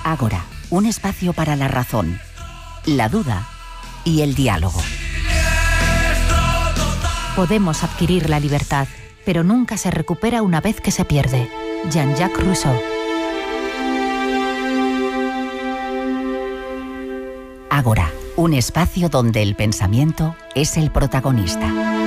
Ágora, un espacio para la razón, la duda y el diálogo. Podemos adquirir la libertad, pero nunca se recupera una vez que se pierde. Jean-Jacques Rousseau. Ágora, un espacio donde el pensamiento es el protagonista.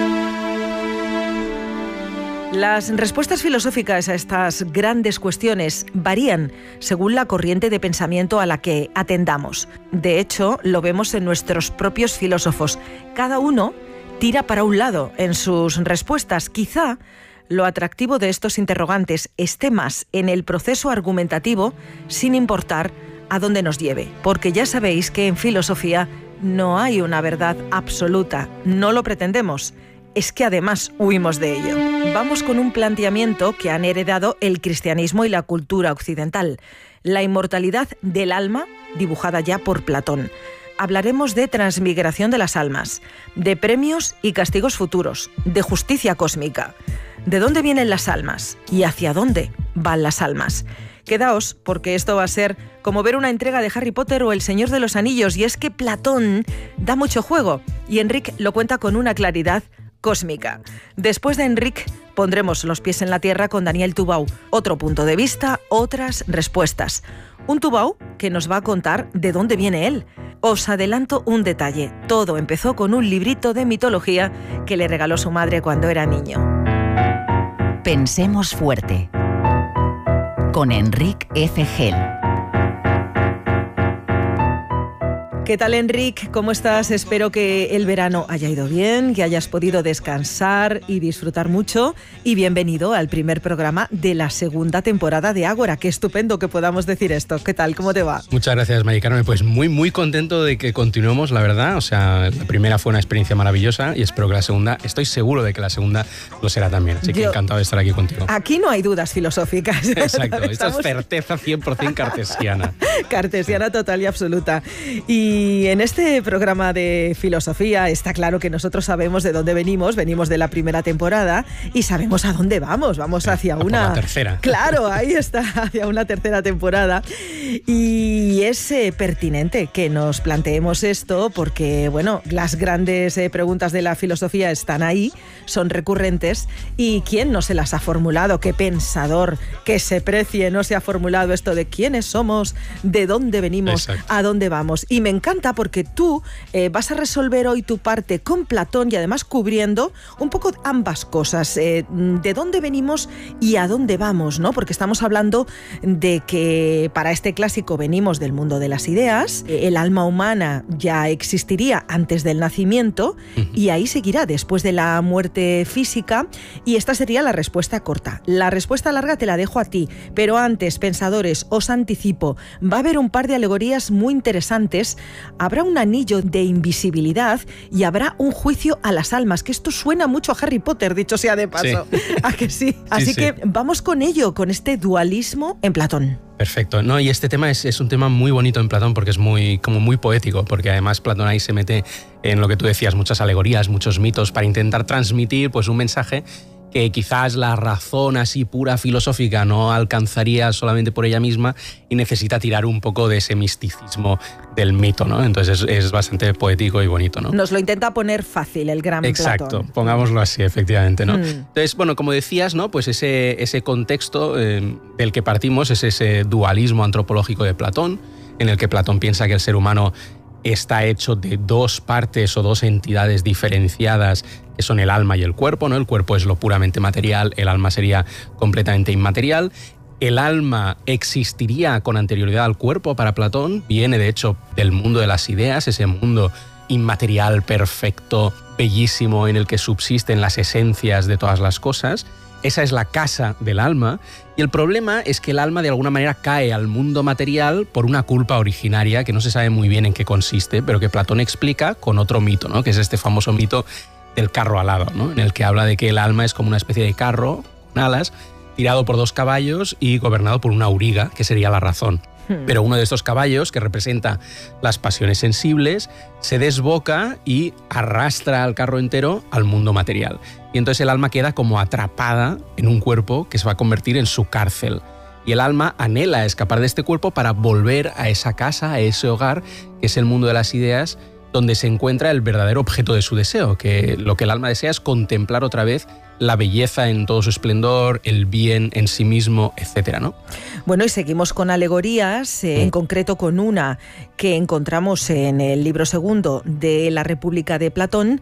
Las respuestas filosóficas a estas grandes cuestiones varían según la corriente de pensamiento a la que atendamos. De hecho, lo vemos en nuestros propios filósofos. Cada uno tira para un lado en sus respuestas. Quizá lo atractivo de estos interrogantes esté más en el proceso argumentativo, sin importar a dónde nos lleve. Porque ya sabéis que en filosofía no hay una verdad absoluta. No lo pretendemos. Es que además huimos de ello. Vamos con un planteamiento que han heredado el cristianismo y la cultura occidental. La inmortalidad del alma, dibujada ya por Platón. Hablaremos de transmigración de las almas, de premios y castigos futuros, de justicia cósmica. ¿De dónde vienen las almas? ¿Y hacia dónde van las almas? Quedaos, porque esto va a ser como ver una entrega de Harry Potter o El Señor de los Anillos, y es que Platón da mucho juego, y Enric lo cuenta con una claridad cósmica. Después de Enric, pondremos los pies en la tierra con Daniel Tubau. Otro punto de vista, otras respuestas. Un Tubau que nos va a contar de dónde viene él. Os adelanto un detalle. Todo empezó con un librito de mitología que le regaló su madre cuando era niño. Pensemos fuerte. Con Enric F. Gel. ¿Qué tal, Enric? ¿Cómo estás? Espero que el verano haya ido bien, que hayas podido descansar y disfrutar mucho. Y bienvenido al primer programa de la segunda temporada de Ágora. Qué estupendo que podamos decir esto. ¿Qué tal? ¿Cómo te va? Muchas gracias, Mari Carmen. Pues muy contento de que continuemos, la verdad. O sea, la primera fue una experiencia maravillosa y espero que la segunda, estoy seguro de que la segunda lo será también. Así que encantado de estar aquí contigo. Aquí no hay dudas filosóficas. Exacto, esta es certeza 100% cartesiana. Cartesiana total y absoluta. Y en este programa de filosofía está claro que nosotros sabemos de dónde venimos de la primera temporada y sabemos a dónde vamos hacia una... la tercera. Claro, ahí está, hacia una tercera temporada. Y es pertinente que nos planteemos esto porque, bueno, las grandes preguntas de la filosofía están ahí, son recurrentes, y ¿quién no se las ha formulado? ¿Qué pensador que se precie no se ha formulado esto de quiénes somos, de dónde venimos, exacto, a dónde vamos? Y me encanta porque tú vas a resolver hoy tu parte con Platón y además cubriendo un poco ambas cosas, de dónde venimos y a dónde vamos, ¿no? Porque estamos hablando de que para este clásico venimos del mundo de las ideas, el alma humana ya existiría antes del nacimiento y ahí seguirá después de la muerte física, y esta sería la respuesta corta. La respuesta larga te la dejo a ti, pero antes, pensadores, os anticipo, va a haber un par de alegorías muy interesantes. Habrá un anillo de invisibilidad y habrá un juicio a las almas, que esto suena mucho a Harry Potter, dicho sea de paso. Sí. ¿A que sí? Así sí. Que vamos con ello, con este dualismo en Platón. Perfecto. No, y este tema es un tema muy bonito en Platón porque es muy poético, porque además Platón ahí se mete en lo que tú decías, muchas alegorías, muchos mitos para intentar transmitir pues un mensaje que quizás la razón así pura filosófica no alcanzaría solamente por ella misma y necesita tirar un poco de ese misticismo del mito, ¿no? Entonces es bastante poético y bonito, ¿no? Nos lo intenta poner fácil el gran Exacto, Platón. Pongámoslo así, efectivamente, ¿no? Entonces, bueno, como decías, ¿no? Pues ese contexto del que partimos es ese dualismo antropológico de Platón, en el que Platón piensa que el ser humano está hecho de dos partes o dos entidades diferenciadas, que son el alma y el cuerpo, ¿no? El cuerpo es lo puramente material, el alma sería completamente inmaterial. El alma existiría con anterioridad al cuerpo para Platón, viene de hecho del mundo de las ideas, ese mundo inmaterial, perfecto, bellísimo, en el que subsisten las esencias de todas las cosas. Esa es la casa del alma, y el problema es que el alma de alguna manera cae al mundo material por una culpa originaria que no se sabe muy bien en qué consiste, pero que Platón explica con otro mito, ¿no? Que es este famoso mito del carro alado, ¿no? En el que habla de que el alma es como una especie de carro con alas, tirado por dos caballos y gobernado por una auriga, que sería la razón. Pero uno de estos caballos, que representa las pasiones sensibles, se desboca y arrastra al carro entero al mundo material. Y entonces el alma queda como atrapada en un cuerpo que se va a convertir en su cárcel. y el alma anhela escapar de este cuerpo para volver a esa casa, a ese hogar, que es el mundo de las ideas, donde se encuentra el verdadero objeto de su deseo, que lo que el alma desea es contemplar otra vez la belleza en todo su esplendor, el bien en sí mismo, etcétera, ¿no? Bueno, y seguimos con alegorías, en concreto con una que encontramos en el libro segundo de La República de Platón,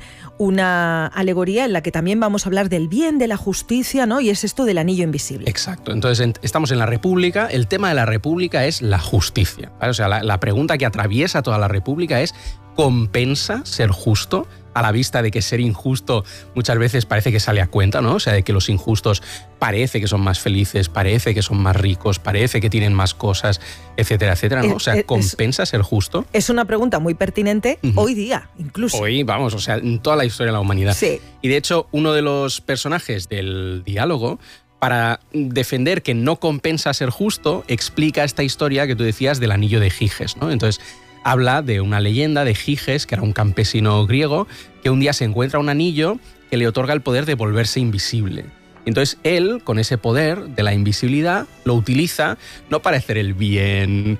una alegoría en la que también vamos a hablar del bien, de la justicia, ¿no? Y es esto del anillo invisible. Exacto. Entonces, estamos en la República. El tema de la República es la justicia, ¿vale? O sea, la pregunta que atraviesa toda la República es: ¿compensa ser justo? A la vista de que ser injusto muchas veces parece que sale a cuenta, ¿no? O sea, de que los injustos parece que son más felices, parece que son más ricos, parece que tienen más cosas, etcétera, etcétera, ¿no? O sea, ¿compensa ser justo? Es una pregunta muy pertinente hoy día, incluso. Hoy, vamos, o sea, en toda la historia de la humanidad. Sí. Y de hecho, uno de los personajes del diálogo, para defender que no compensa ser justo, explica esta historia que tú decías del anillo de Giges, ¿no? Entonces, habla de una leyenda de Giges, que era un campesino griego, que un día se encuentra un anillo que le otorga el poder de volverse invisible. Entonces él, con ese poder de la invisibilidad, lo utiliza no para hacer el bien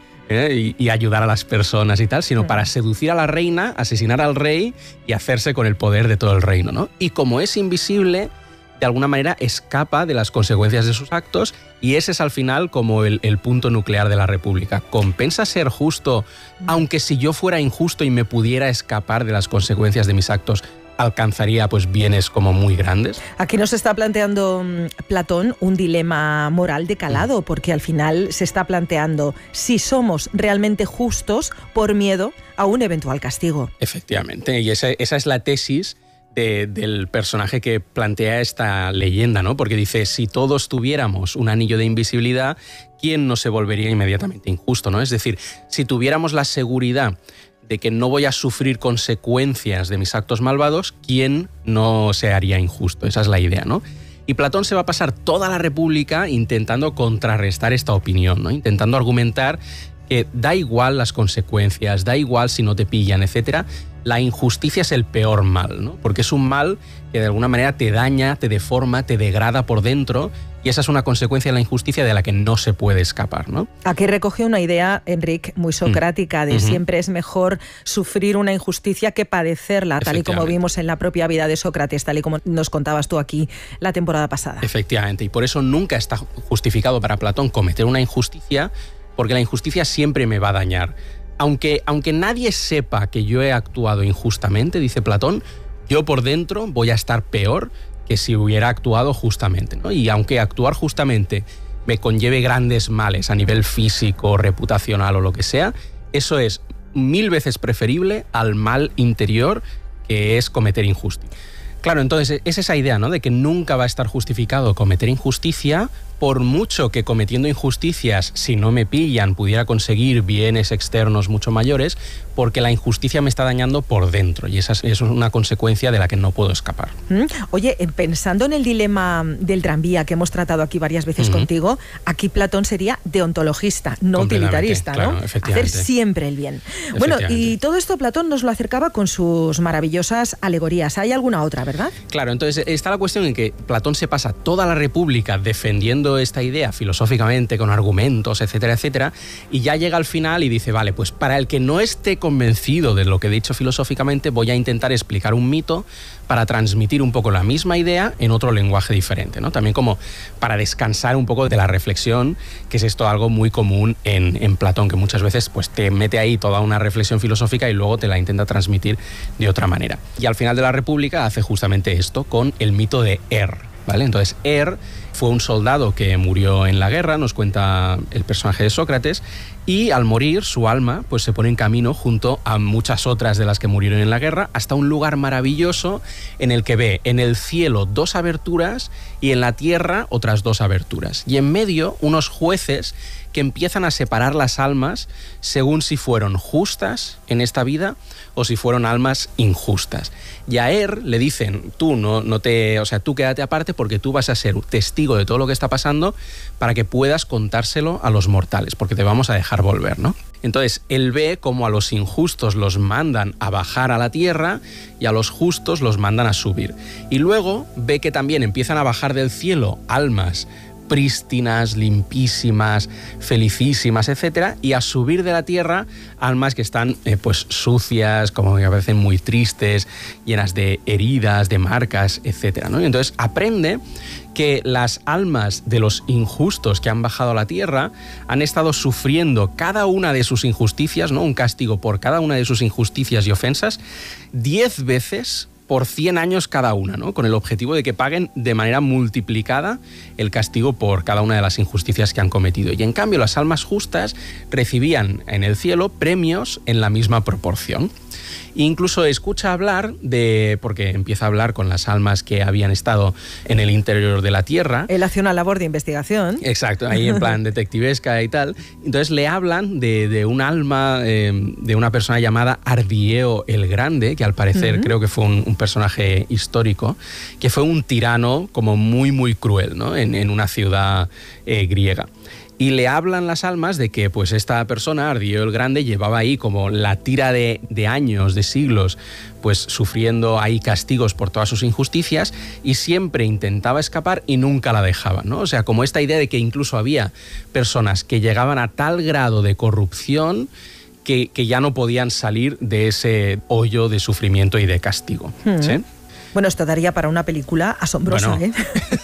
y ayudar a las personas y tal, sino para seducir a la reina, asesinar al rey y hacerse con el poder de todo el reino, ¿no? Y como es invisible, de alguna manera escapa de las consecuencias de sus actos, y ese es al final como el punto nuclear de la República. ¿Compensa ser justo, aunque si yo fuera injusto y me pudiera escapar de las consecuencias de mis actos, alcanzaría pues bienes como muy grandes? Aquí nos está planteando Platón un dilema moral de calado, porque al final se está planteando si somos realmente justos por miedo a un eventual castigo. Efectivamente, y esa es la tesis del personaje que plantea esta leyenda, ¿no? Porque dice, si todos tuviéramos un anillo de invisibilidad, ¿quién no se volvería inmediatamente injusto, ¿no? Es decir, si tuviéramos la seguridad de que no voy a sufrir consecuencias de mis actos malvados, ¿quién no se haría injusto? Esa es la idea, ¿no? Y Platón se va a pasar toda la República intentando contrarrestar esta opinión, ¿no? Intentando argumentar que da igual las consecuencias, da igual si no te pillan, etcétera. La injusticia es el peor mal, ¿no? Porque es un mal que de alguna manera te daña, te deforma, te degrada por dentro, y esa es una consecuencia de la injusticia de la que no se puede escapar, ¿no? Aquí recoge una idea, Enric, muy socrática, de siempre es mejor sufrir una injusticia que padecerla, tal y como vimos en la propia vida de Sócrates, tal y como nos contabas tú aquí la temporada pasada. Efectivamente, y por eso nunca está justificado para Platón cometer una injusticia, porque la injusticia siempre me va a dañar. Aunque nadie sepa que yo he actuado injustamente, dice Platón, yo por dentro voy a estar peor que si hubiera actuado justamente, ¿no? Y aunque actuar justamente me conlleve grandes males a nivel físico, reputacional o lo que sea, eso es 1000 veces preferible al mal interior que es cometer injusticia. Claro, entonces es esa idea, ¿no? De que nunca va a estar justificado cometer injusticia, por mucho que cometiendo injusticias, si no me pillan, pudiera conseguir bienes externos mucho mayores, porque la injusticia me está dañando por dentro, y esa es una consecuencia de la que no puedo escapar. Oye, pensando en el dilema del tranvía que hemos tratado aquí varias veces contigo, aquí Platón sería deontologista, no utilitarista, ¿no? Claro, hacer siempre el bien. Bueno, y todo esto Platón nos lo acercaba con sus maravillosas alegorías. ¿Hay alguna otra, verdad? Claro, entonces está la cuestión en que Platón se pasa toda la República defendiendo esta idea filosóficamente, con argumentos, etcétera, etcétera, y ya llega al final y dice, vale, pues para el que no esté convencido de lo que he dicho filosóficamente, voy a intentar explicar un mito para transmitir un poco la misma idea en otro lenguaje diferente, ¿no? También como para descansar un poco de la reflexión, que es esto algo muy común en Platón, que muchas veces pues, te mete ahí toda una reflexión filosófica y luego te la intenta transmitir de otra manera. Y al final de la República hace justamente esto con el mito de ¿vale? Entonces, fue un soldado que murió en la guerra, nos cuenta el personaje de Sócrates, y al morir su alma pues se pone en camino junto a muchas otras de las que murieron en la guerra hasta un lugar maravilloso en el que ve en el cielo 2 aberturas y en la tierra otras 2 aberturas. Y en medio unos jueces que empiezan a separar las almas según si fueron justas en esta vida o si fueron almas injustas. Y a le dicen, tú tú quédate aparte porque tú vas a ser testigo de todo lo que está pasando para que puedas contárselo a los mortales, porque te vamos a dejar volver, ¿no? Entonces, él ve cómo a los injustos los mandan a bajar a la tierra y a los justos los mandan a subir. Y luego ve que también empiezan a bajar del cielo almas prístinas, limpísimas, felicísimas, etc. Y a subir de la tierra, almas que están pues sucias, como que parecen muy tristes, llenas de heridas, de marcas, etc., ¿no? Y entonces aprende que las almas de los injustos que han bajado a la tierra han estado sufriendo cada una de sus injusticias, ¿no? Un castigo por cada una de sus injusticias y ofensas 10 veces por 100 años cada una, ¿no? Con el objetivo de que paguen de manera multiplicada el castigo por cada una de las injusticias que han cometido. Y en cambio las almas justas recibían en el cielo premios en la misma proporción. Incluso escucha hablar porque empieza a hablar con las almas que habían estado en el interior de la tierra. Él hace una labor de investigación. Exacto, ahí en plan detectivesca y tal. Entonces le hablan de un alma, de una persona llamada Ardieo el Grande, que al parecer creo que fue un personaje histórico, que fue un tirano como muy, muy cruel, ¿no? En una ciudad griega. Y le hablan las almas de que pues esta persona, Ardieo el Grande, llevaba ahí como la tira de años, de siglos, pues sufriendo ahí castigos por todas sus injusticias y siempre intentaba escapar y nunca la dejaba, ¿no? O sea, como esta idea de que incluso había personas que llegaban a tal grado de corrupción que ya no podían salir de ese hoyo de sufrimiento y de castigo, ¿sí? Bueno, esto daría para una película asombrosa, bueno,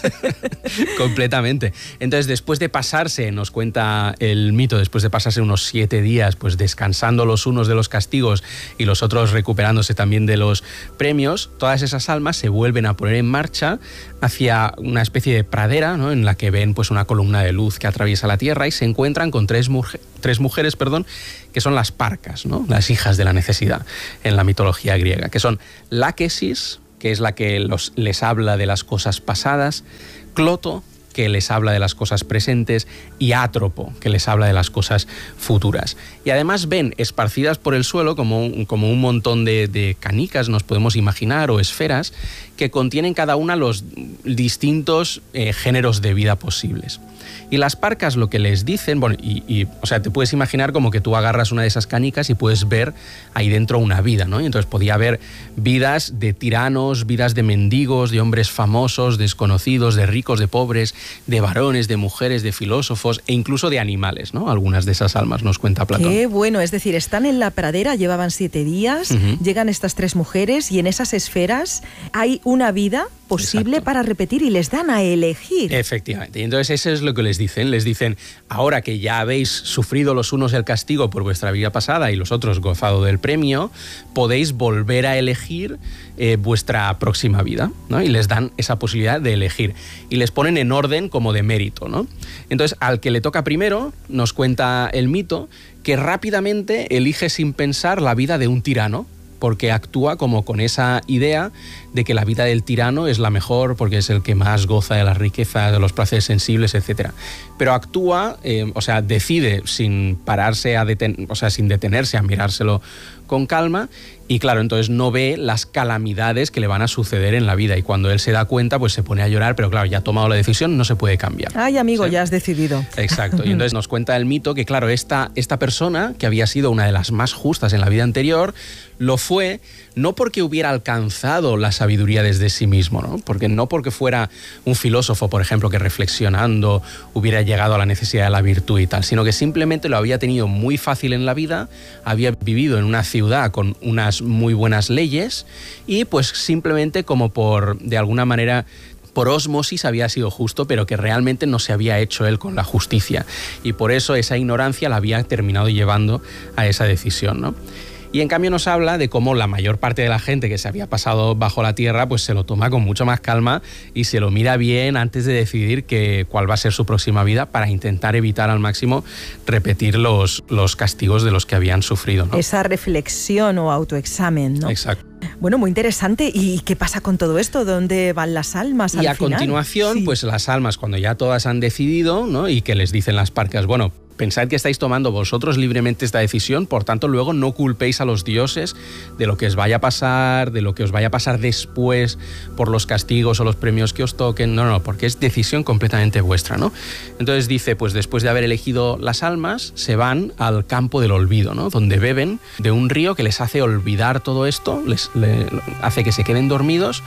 completamente. Entonces, después de pasarse, nos cuenta el mito, después de pasarse unos 7 días, pues descansando los unos de los castigos y los otros recuperándose también de los premios, todas esas almas se vuelven a poner en marcha hacia una especie de pradera, ¿no? En la que ven pues una columna de luz que atraviesa la tierra y se encuentran con tres mujeres, que son las parcas, ¿no? Las hijas de la necesidad en la mitología griega, que son Láquesis, que es la que les habla de las cosas pasadas, Cloto, que les habla de las cosas presentes, y Átropo, que les habla de las cosas futuras. Y además ven esparcidas por el suelo como un montón de canicas, nos podemos imaginar, o esferas, que contienen cada una los distintos géneros de vida posibles. Y las parcas lo que les dicen, bueno, o sea, te puedes imaginar como que tú agarras una de esas canicas y puedes ver ahí dentro una vida, ¿no? Y entonces podía haber vidas de tiranos, vidas de mendigos, de hombres famosos, desconocidos, de ricos, de pobres, de varones, de mujeres, de filósofos e incluso de animales, ¿no? Algunas de esas almas, nos cuenta Platón. Qué bueno, es decir, están en la pradera, llevaban 7 días, llegan estas 3 mujeres y en esas esferas hay una vida posible. Exacto. Para repetir y les dan a elegir. Efectivamente, y entonces eso es lo que les dicen, ahora que ya habéis sufrido los unos el castigo por vuestra vida pasada y los otros gozado del premio, podéis volver a elegir vuestra próxima vida, ¿no? Y les dan esa posibilidad de elegir y les ponen en orden como de mérito, ¿no? Entonces, al que le toca primero, nos cuenta el mito, que rápidamente elige sin pensar la vida de un tirano, porque actúa como con esa idea de que la vida del tirano es la mejor porque es el que más goza de la riqueza, de los placeres sensibles, etc. Pero actúa, o sea, decide sin pararse sin detenerse a mirárselo con calma, y claro, entonces no ve las calamidades que le van a suceder en la vida, y cuando él se da cuenta pues se pone a llorar, pero claro, ya ha tomado la decisión, no se puede cambiar. Ay, amigo, ¿sí? Ya has decidido. Exacto, y entonces nos cuenta el mito que claro, esta persona, que había sido una de las más justas en la vida anterior, lo fue no porque hubiera alcanzado la sabiduría desde sí mismo, ¿no? No porque fuera un filósofo, por ejemplo, que reflexionando hubiera llegado a la necesidad de la virtud y tal, sino que simplemente lo había tenido muy fácil en la vida, había vivido en una ciudad con unas muy buenas leyes y pues simplemente como de alguna manera, por ósmosis había sido justo, pero que realmente no se había hecho él con la justicia. Y por eso esa ignorancia la había terminado llevando a esa decisión, ¿no? Y en cambio nos habla de cómo la mayor parte de la gente que se había pasado bajo la tierra pues se lo toma con mucho más calma y se lo mira bien antes de decidir cuál va a ser su próxima vida, para intentar evitar al máximo repetir los castigos de los que habían sufrido, ¿no? Esa reflexión o autoexamen, ¿no? Exacto. Bueno, muy interesante. ¿Y qué pasa con todo esto? ¿Dónde van las almas al final? Y a continuación, pues las almas, cuando ya todas han decidido, ¿no? Y que les dicen las parcas, bueno, pensad que estáis tomando vosotros libremente esta decisión, por tanto luego no culpéis a los dioses de lo que os vaya a pasar, de lo que os vaya a pasar después por los castigos o los premios que os toquen, no, porque es decisión completamente vuestra, ¿no? Entonces dice, pues después de haber elegido las almas, se van al campo del olvido, ¿no? Donde beben de un río que les hace olvidar todo esto, les hace que se queden dormidos,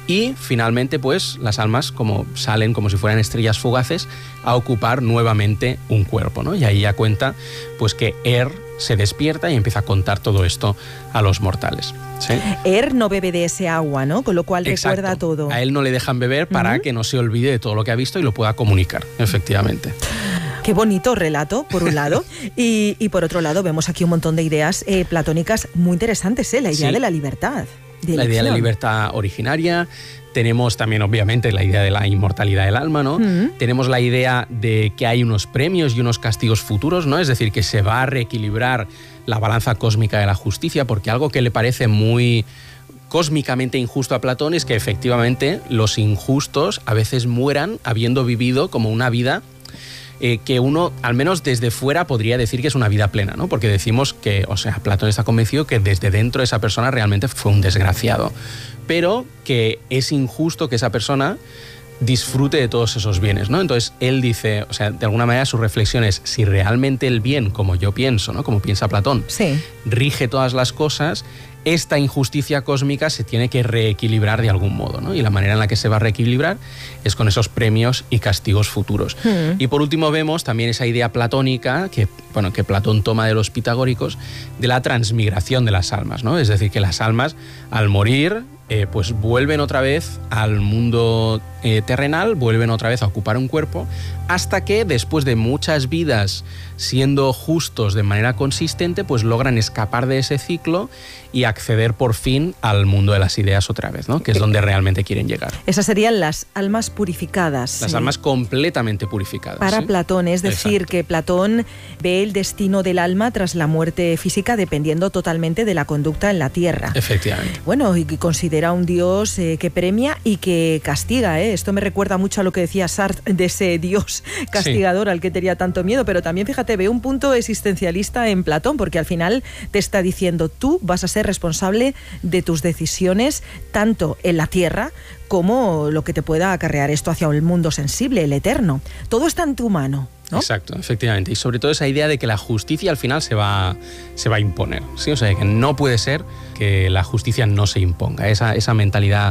Y finalmente, pues las almas como salen como si fueran estrellas fugaces a ocupar nuevamente un cuerpo, ¿no? Y ahí ya cuenta pues que se despierta y empieza a contar todo esto a los mortales. ¿Sí? No bebe de ese agua, ¿no? Con lo cual recuerda todo. A él no le dejan beber para que no se olvide de todo lo que ha visto y lo pueda comunicar, efectivamente. Qué bonito relato, por un lado. y por otro lado, vemos aquí un montón de ideas platónicas muy interesantes, la idea de la libertad. La idea de la libertad originaria. Tenemos también, obviamente, la idea de la inmortalidad del alma, ¿no? Tenemos la idea de que hay unos premios y unos castigos futuros, ¿no? Es decir, que se va a reequilibrar la balanza cósmica de la justicia, porque algo que le parece muy cósmicamente injusto a Platón es que efectivamente los injustos a veces mueran habiendo vivido como una vida que uno, al menos desde fuera, podría decir que es una vida plena, ¿no? Porque decimos que, Platón está convencido que desde dentro esa persona realmente fue un desgraciado, pero que es injusto que esa persona disfrute de todos esos bienes, ¿no? Entonces él dice, de alguna manera su reflexión es, si realmente el bien, como yo pienso, ¿no? Como piensa Platón, rige todas las cosas, esta injusticia cósmica se tiene que reequilibrar de algún modo, ¿no? Y la manera en la que se va a reequilibrar es con esos premios y castigos futuros. Y por último vemos también esa idea platónica que Platón toma de los pitagóricos, de la transmigración de las almas, ¿no? Es decir, que las almas al morir pues vuelven otra vez al mundo terrenal, vuelven otra vez a ocupar un cuerpo, hasta que después de muchas vidas siendo justos de manera consistente, pues logran escapar de ese ciclo y acceder por fin al mundo de las ideas otra vez, ¿no? Que es donde realmente quieren llegar. Esas serían las almas purificadas. Las almas completamente purificadas. Para Platón, es decir, que Platón ve el destino del alma tras la muerte física dependiendo totalmente de la conducta en la tierra. Efectivamente. Bueno, y considera un Dios que premia y que castiga, ¿eh? Esto me recuerda mucho a lo que decía Sartre de ese Dios castigador al que tenía tanto miedo, pero también, fíjate, ve un punto existencialista en Platón, porque al final te está diciendo, tú vas a ser responsable de tus decisiones, tanto en la tierra como lo que te pueda acarrear esto hacia el mundo sensible, el eterno. Todo está en tu mano, ¿no? Exacto, efectivamente. Y sobre todo esa idea de que la justicia al final se va a imponer, ¿sí? O sea, que no puede ser que la justicia no se imponga. Esa mentalidad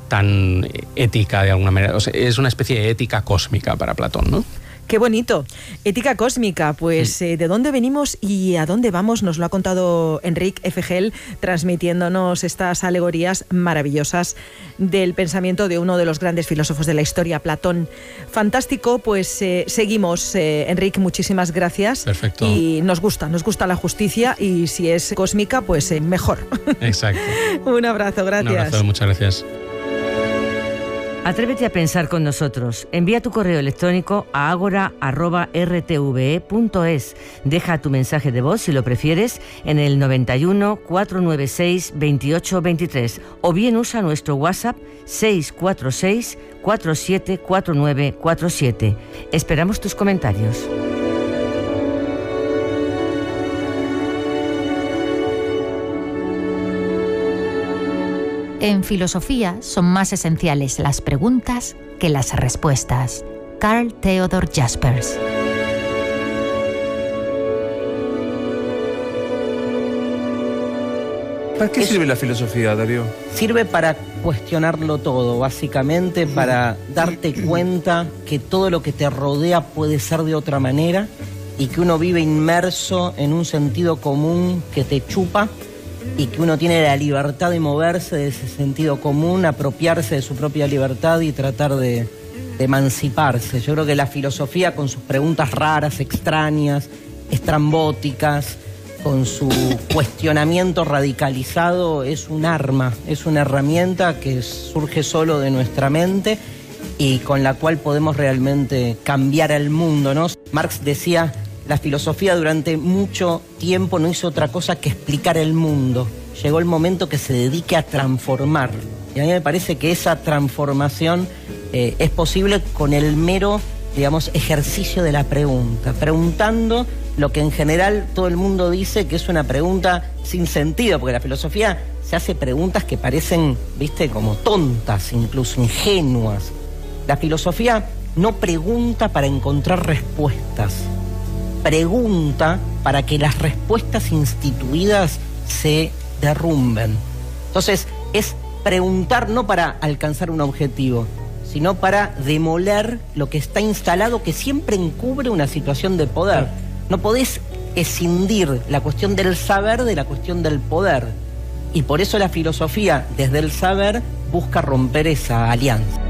tan ética, de alguna manera. O sea, es una especie de ética cósmica para Platón, ¿no? Qué bonito. Ética cósmica, pues ¿de dónde venimos y a dónde vamos? Nos lo ha contado Enric Efegel, transmitiéndonos estas alegorías maravillosas del pensamiento de uno de los grandes filósofos de la historia, Platón. Fantástico, pues seguimos. Enric, muchísimas gracias. Perfecto. Y nos gusta la justicia y si es cósmica, pues mejor. Exacto. Un abrazo, gracias. Un abrazo, muchas gracias. Atrévete a pensar con nosotros. Envía tu correo electrónico a agora@rtve.es. Deja tu mensaje de voz, si lo prefieres, en el 91 496 2823 o bien usa nuestro WhatsApp 646 474947. Esperamos tus comentarios. En filosofía son más esenciales las preguntas que las respuestas. Carl Theodor Jaspers. ¿Para qué sirve la filosofía, Darío? Sirve para cuestionarlo todo, básicamente, para darte cuenta que todo lo que te rodea puede ser de otra manera y que uno vive inmerso en un sentido común que te chupa y que uno tiene la libertad de moverse de ese sentido común, apropiarse de su propia libertad y tratar de emanciparse. Yo creo que la filosofía, con sus preguntas raras, extrañas, estrambóticas, con su cuestionamiento radicalizado, es un arma, es una herramienta que surge solo de nuestra mente y con la cual podemos realmente cambiar el mundo, ¿no? Marx decía, la filosofía durante mucho tiempo no hizo otra cosa que explicar el mundo. Llegó el momento que se dedique a transformarlo. Y a mí me parece que esa transformación es posible con el mero, digamos, ejercicio de la pregunta. Preguntando lo que en general todo el mundo dice que es una pregunta sin sentido, porque la filosofía se hace preguntas que parecen, viste, como tontas, incluso ingenuas. La filosofía no pregunta para encontrar respuestas. Pregunta para que las respuestas instituidas se derrumben. Entonces, es preguntar no para alcanzar un objetivo, sino para demoler lo que está instalado, que siempre encubre una situación de poder. No podés escindir la cuestión del saber de la cuestión del poder. Y por eso la filosofía, desde el saber, busca romper esa alianza.